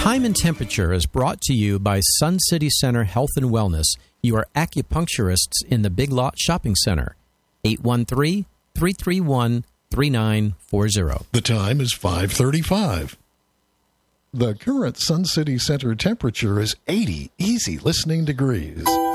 Time and Temperature is brought to you by Sun City Center Health and Wellness, your acupuncturists in the Big Lot Shopping Center. 813-331-3940. The time is 5:35. The current Sun City Center temperature is 80 easy listening degrees.